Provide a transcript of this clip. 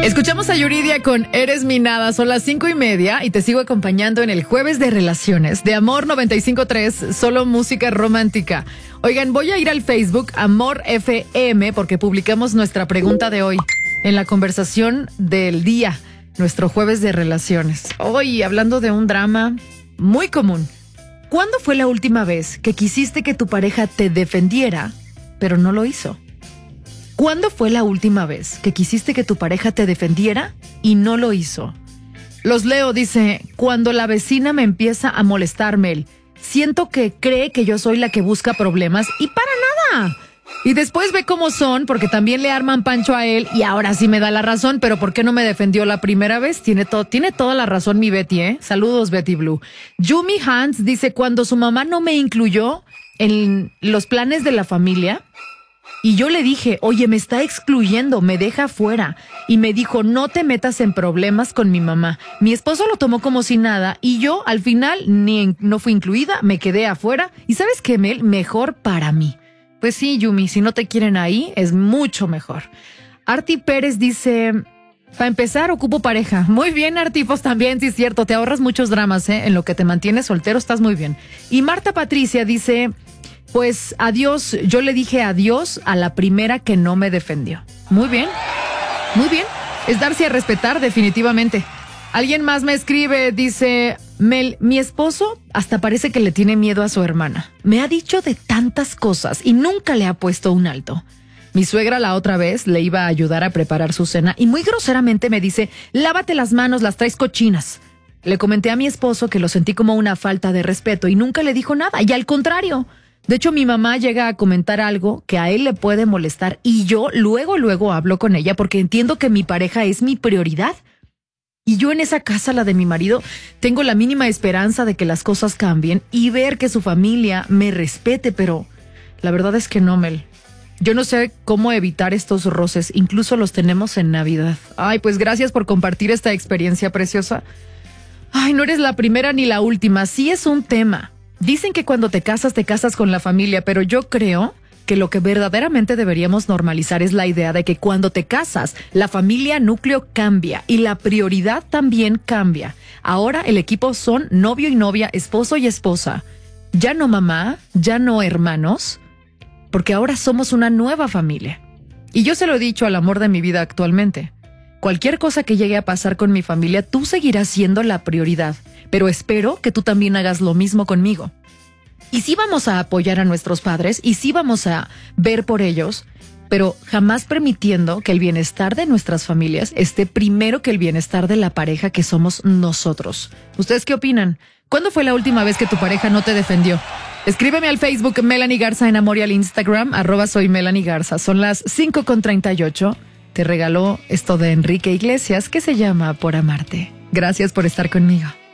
Escuchamos a Yuridia con Eres mi nada. Son las 5:30 y te sigo acompañando en el Jueves de Relaciones de Amor 95.3, solo música romántica. Oigan, voy a ir al Facebook Amor FM porque publicamos nuestra pregunta de hoy en la conversación del día, nuestro Jueves de Relaciones. Hoy hablando de un drama muy común. ¿Cuándo fue la última vez que quisiste que tu pareja te defendiera, pero no lo hizo? ¿Cuándo fue la última vez que quisiste que tu pareja te defendiera y no lo hizo? Los leo, dice, cuando la vecina me empieza a molestarme, siento que cree que yo soy la que busca problemas y para nada. Y después ve cómo son, porque también le arman pancho a él y ahora sí me da la razón, pero ¿por qué no me defendió la primera vez? Tiene toda la razón mi Betty, ¿eh? Saludos, Betty Blue. Yumi Hans dice, cuando su mamá no me incluyó en los planes de la familia, y yo le dije, oye, me está excluyendo, me deja fuera. Y me dijo, no te metas en problemas con mi mamá. Mi esposo lo tomó como si nada y yo al final no fui incluida, me quedé afuera. ¿Y sabes qué, Mel? Mejor para mí. Pues sí, Yumi, si no te quieren ahí, es mucho mejor. Arti Pérez dice, para empezar, ocupo pareja. Muy bien, Arti, pues también, sí es cierto, te ahorras muchos dramas, ¿eh? En lo que te mantienes soltero estás muy bien. Y Marta Patricia dice, pues adiós, yo le dije adiós a la primera que no me defendió. Muy bien, muy bien. Es darse a respetar definitivamente. Alguien más me escribe, dice, Mel, mi esposo hasta parece que le tiene miedo a su hermana. Me ha dicho de tantas cosas y nunca le ha puesto un alto. Mi suegra la otra vez le iba a ayudar a preparar su cena y muy groseramente me dice, lávate las manos, las traes cochinas. Le comenté a mi esposo que lo sentí como una falta de respeto y nunca le dijo nada, y al contrario. De hecho, mi mamá llega a comentar algo que a él le puede molestar y yo luego hablo con ella porque entiendo que mi pareja es mi prioridad. Y yo en esa casa, la de mi marido, tengo la mínima esperanza de que las cosas cambien y ver que su familia me respete, pero la verdad es que no, Mel. Yo no sé cómo evitar estos roces, incluso los tenemos en Navidad. Ay, pues gracias por compartir esta experiencia preciosa. Ay, no eres la primera ni la última, sí es un tema. Dicen que cuando te casas con la familia, pero yo creo que lo que verdaderamente deberíamos normalizar es la idea de que cuando te casas, la familia núcleo cambia y la prioridad también cambia. Ahora el equipo son novio y novia, esposo y esposa. Ya no mamá, ya no hermanos, porque ahora somos una nueva familia. Y yo se lo he dicho al amor de mi vida actualmente. Cualquier cosa que llegue a pasar con mi familia, tú seguirás siendo la prioridad, pero espero que tú también hagas lo mismo conmigo. Y sí vamos a apoyar a nuestros padres y sí vamos a ver por ellos, pero jamás permitiendo que el bienestar de nuestras familias esté primero que el bienestar de la pareja que somos nosotros. ¿Ustedes qué opinan? ¿Cuándo fue la última vez que tu pareja no te defendió? Escríbeme al Facebook Melanie Garza en Amor y al Instagram @soy Melanie Garza. Son las 5:38. Te regaló esto de Enrique Iglesias que se llama Por Amarte. Gracias por estar conmigo.